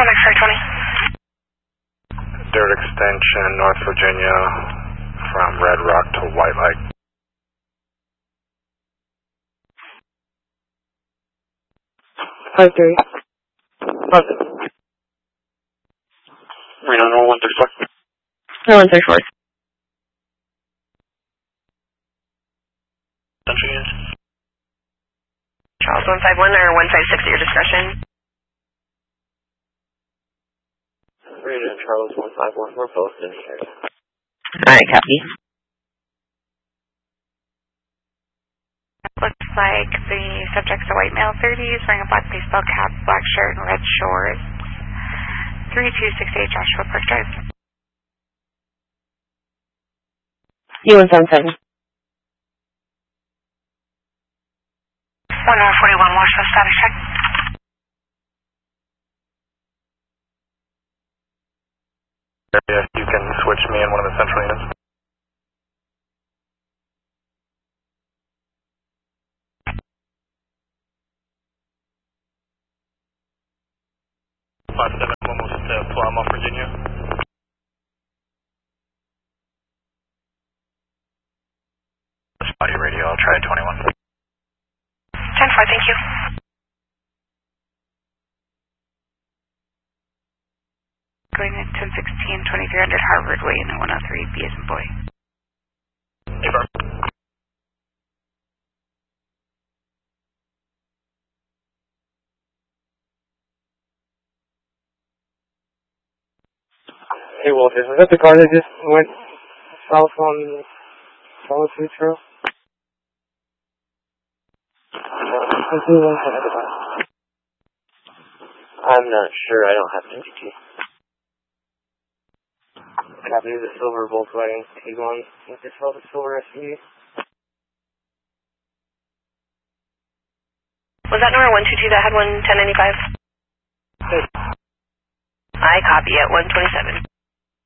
X-ray 20. Dirt extension, North Virginia, from Red Rock to White Light. Reno, Normal 134. no 134. Central units. Charles 151 or 156 at your discretion. Reno, Charles 151, we're both in here. Alright, copy. Looks like the subject's a white male, 30s, wearing a black baseball cap, black shirt, and red shorts. 3268 Joshua Park Drive. U177. 141 Washington, status check. If you can switch me in one of the central units. Almost Plymouth, Virginia. Spotty radio, I'll try 21. 10-4, thank you. Going at 1016, 2300 Harvard Way, and 103, B as in boy. Hey, Barb. Hey, Walters, was that the car that just went south on Solitude Trail? I'm not sure, I don't have an MGT. Copy the silver Volkswagen Tiguan with the silver SUV. Was that number 122 that had 1095? I copy at 127.